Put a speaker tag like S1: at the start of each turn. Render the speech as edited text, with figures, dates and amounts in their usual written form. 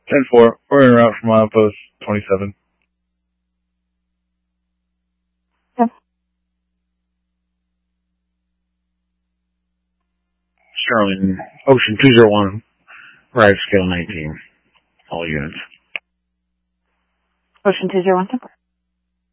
S1: 10-4. We're en route from Outpost 27.
S2: Okay.
S3: Sterling, Ocean 201, ride scale 19. All units.
S2: Ocean 201.